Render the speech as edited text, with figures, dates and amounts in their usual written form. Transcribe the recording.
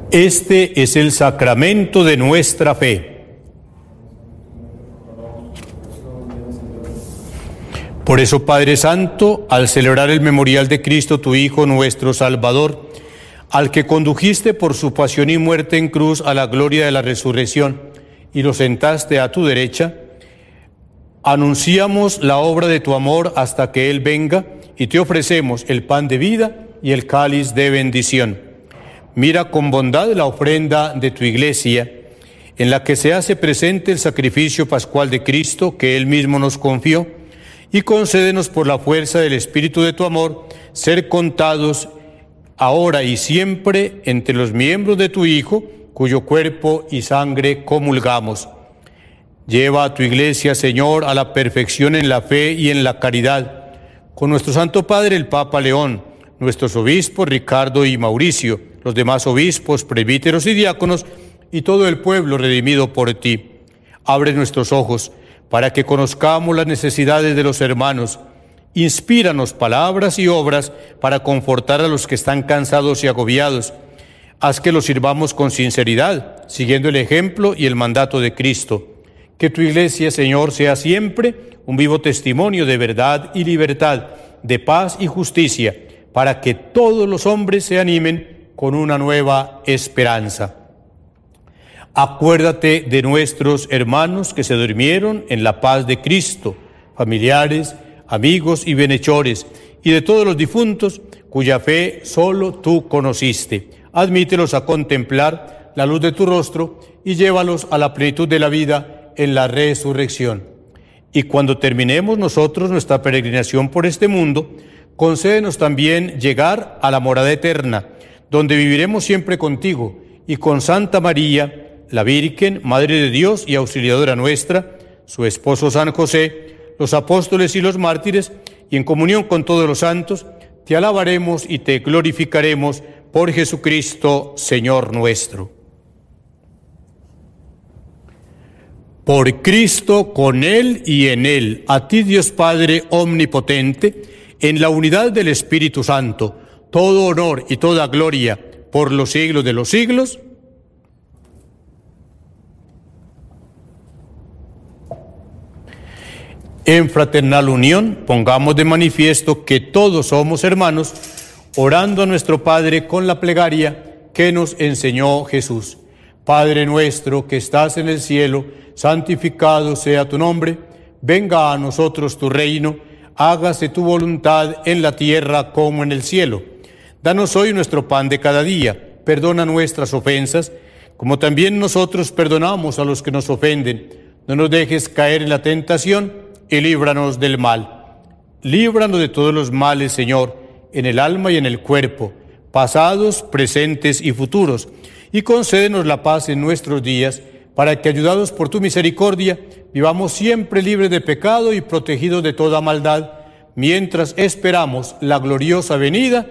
Este es el sacramento de nuestra fe. Por eso, Padre Santo, al celebrar el memorial de Cristo, tu Hijo, nuestro Salvador, al que condujiste por su pasión y muerte en cruz a la gloria de la resurrección y lo sentaste a tu derecha, anunciamos la obra de tu amor hasta que Él venga y te ofrecemos el pan de vida y el cáliz de bendición. Mira con bondad la ofrenda de tu Iglesia, en la que se hace presente el sacrificio pascual de Cristo que Él mismo nos confió, y concédenos por la fuerza del Espíritu de tu amor ser contados ahora y siempre entre los miembros de tu Hijo, cuyo cuerpo y sangre comulgamos. Lleva a tu Iglesia, Señor, a la perfección en la fe y en la caridad, con nuestro Santo Padre el Papa León, nuestros obispos Ricardo y Mauricio, los demás obispos, presbíteros y diáconos, y todo el pueblo redimido por ti. Abre nuestros ojos para que conozcamos las necesidades de los hermanos. Inspíranos palabras y obras para confortar a los que están cansados y agobiados. Haz que los sirvamos con sinceridad, siguiendo el ejemplo y el mandato de Cristo. Que tu Iglesia, Señor, sea siempre un vivo testimonio de verdad y libertad, de paz y justicia, para que todos los hombres se animen con una nueva esperanza. Acuérdate de nuestros hermanos que se durmieron en la paz de Cristo, familiares, amigos y bienhechores, y de todos los difuntos cuya fe solo tú conociste. Admítelos a contemplar la luz de tu rostro y llévalos a la plenitud de la vida en la resurrección. Y cuando terminemos nosotros nuestra peregrinación por este mundo, concédenos también llegar a la morada eterna, donde viviremos siempre contigo y con Santa María, la Virgen, Madre de Dios y auxiliadora nuestra, su esposo San José, los apóstoles y los mártires, y en comunión con todos los santos, te alabaremos y te glorificaremos por Jesucristo, Señor nuestro. Por Cristo, con Él y en Él, a ti Dios Padre omnipotente, en la unidad del Espíritu Santo, todo honor y toda gloria por los siglos de los siglos. En fraternal unión, pongamos de manifiesto que todos somos hermanos, orando a nuestro Padre con la plegaria que nos enseñó Jesús. Padre nuestro que estás en el cielo, santificado sea tu nombre, venga a nosotros tu reino, hágase tu voluntad en la tierra como en el cielo. Danos hoy nuestro pan de cada día, perdona nuestras ofensas, como también nosotros perdonamos a los que nos ofenden. No nos dejes caer en la tentación, y líbranos del mal. Líbranos de todos los males, Señor, en el alma y en el cuerpo, pasados, presentes y futuros, y concédenos la paz en nuestros días, para que, ayudados por tu misericordia, vivamos siempre libres de pecado y protegidos de toda maldad, mientras esperamos la gloriosa venida